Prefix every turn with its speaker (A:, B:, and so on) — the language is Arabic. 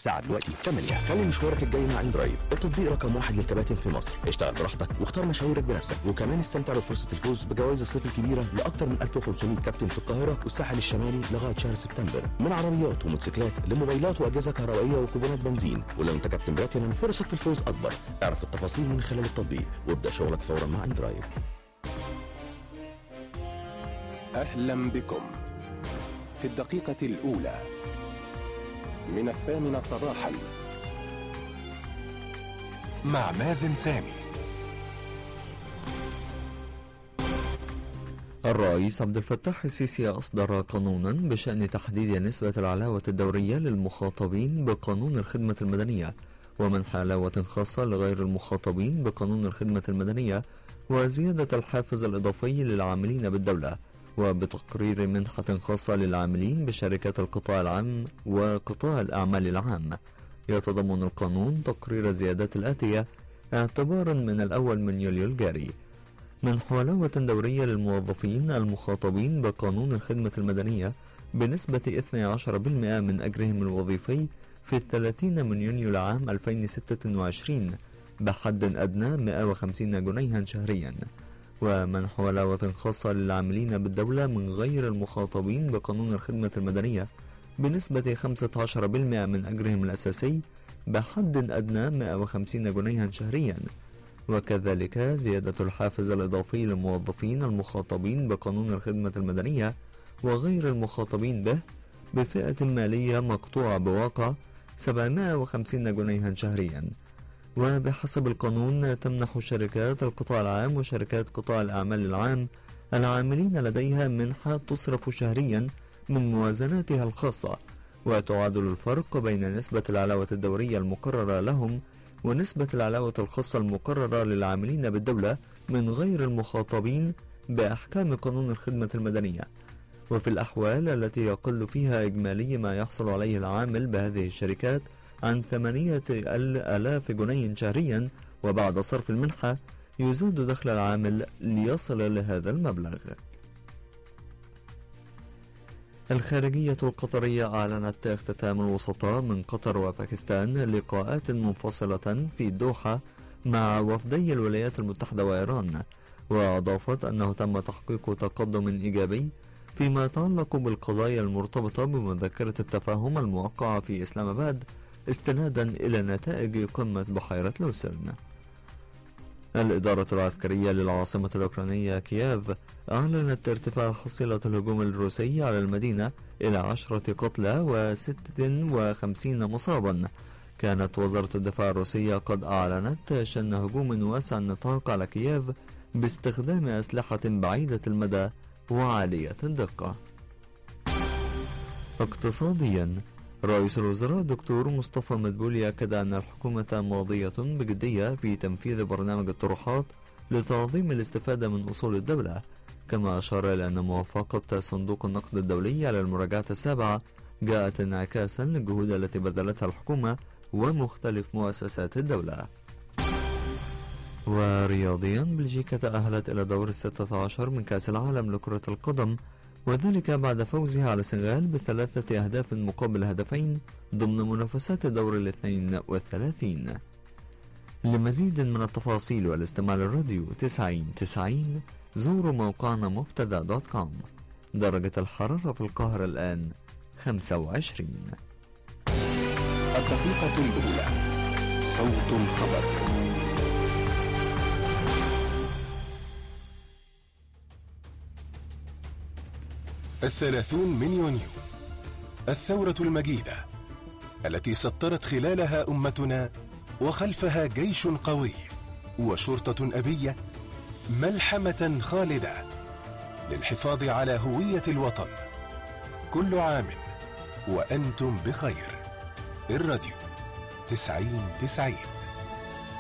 A: الساعة دلوقتي 8. خلي مشوارك الجاي مع اندرايف، التطبيق رقم 1 للكباتن في مصر. اشتغل براحتك واختار مشاويرك بنفسك، وكمان استمتع بفرصة الفوز بجوائز الصيف الكبيرة لأكثر من 1500 كابتن في القاهرة والساحل الشمالي لغاية شهر سبتمبر، من عربيات وموتوسيكلات لموبايلات وأجهزة كهربائية وكوبونات بنزين. ولو انت كابتن بلاتينم فرصك في الفوز أكبر. اعرف التفاصيل من خلال التطبيق وابدأ شغلك فورا مع اندرايف.
B: أهلا بكم في الدقيقة الأولى من 8 صباحا مع مازن سامي.
C: الرئيس عبد الفتاح السيسي أصدر قانونا بشأن تحديد نسبة العلاوة الدورية للمخاطبين بقانون الخدمة المدنية، ومنح علاوة خاصة لغير المخاطبين بقانون الخدمة المدنية، وزيادة الحافز الإضافي للعاملين بالدولة، وبتقرير منحة خاصة للعاملين بشركات القطاع العام وقطاع الأعمال العام. يتضمن القانون تقرير الزيادات الآتية اعتبارا من الأول من يوليو الجاري: منح علاوة دورية للموظفين المخاطبين بقانون الخدمة المدنية بنسبة 12% من أجرهم الوظيفي في 30 من يونيو العام 2026 بحد أدنى 150 جنيها شهريا، ومنح علاوة خاصة للعاملين بالدولة من غير المخاطبين بقانون الخدمة المدنية بنسبة 15% من أجرهم الأساسي بحد أدنى 150 جنيها شهريا، وكذلك زيادة الحافز الإضافي للموظفين المخاطبين بقانون الخدمة المدنية وغير المخاطبين به بفئة مالية مقطوعة بواقع 750 جنيها شهريا. وبحسب القانون تمنح شركات القطاع العام وشركات قطاع الأعمال العام العاملين لديها منحة تصرف شهريا من موازناتها الخاصة، وتعادل الفرق بين نسبة العلاوة الدورية المقررة لهم ونسبة العلاوة الخاصة المقررة للعاملين بالدولة من غير المخاطبين بأحكام قانون الخدمة المدنية. وفي الأحوال التي يقل فيها إجمالي ما يحصل عليه العامل بهذه الشركات عن 8,000 جنيه شهريا وبعد صرف المنحة يزاد دخل العامل ليصل لهذا المبلغ. الخارجية القطرية أعلنت اختتام الوسطاء من قطر وباكستان لقاءات منفصلة في الدوحة مع وفدي الولايات المتحدة وإيران، وأضافت أنه تم تحقيق تقدم إيجابي فيما يتعلق بالقضايا المرتبطة بمذكرة التفاهم الموقعة في إسلام آباد استنادا إلى نتائج قمة بحيرة لوسرن. الإدارة العسكرية للعاصمة الأوكرانية كييف أعلنت ارتفاع حصيلة الهجوم الروسي على المدينة إلى 10 قتلى و56 مصابا. كانت وزارة الدفاع الروسية قد أعلنت شن هجوم واسع النطاق على كييف باستخدام أسلحة بعيدة المدى وعالية الدقة. اقتصاديا، رئيس الوزراء دكتور مصطفى مدبولي أكد أن الحكومة ماضية بجدية في تنفيذ برنامج الطروحات لتعظيم الاستفادة من أصول الدولة، كما أشار إلى أن موافقة صندوق النقد الدولي على المراجعة السابعة جاءت انعكاسا للجهود التي بذلتها الحكومة ومختلف مؤسسات الدولة. ورياضيا، بلجيكا تأهلت إلى دور 16 من كأس العالم لكرة القدم، وذلك بعد فوزها على السنغال ب3 أهداف مقابل هدفين ضمن منافسات دور 32. لمزيد من التفاصيل والاستماع للراديو 90 زوروا موقعنا مبتدا.com. درجة الحرارة في القاهرة الآن 25.
B: الدقيقة الأولى، صوت الخبر. 30 من يونيو، الثورة المجيدة التي سطرت خلالها أمتنا وخلفها جيش قوي وشرطة أبية، ملحمة خالدة للحفاظ على هوية الوطن. كل عام وأنتم بخير. الراديو 90.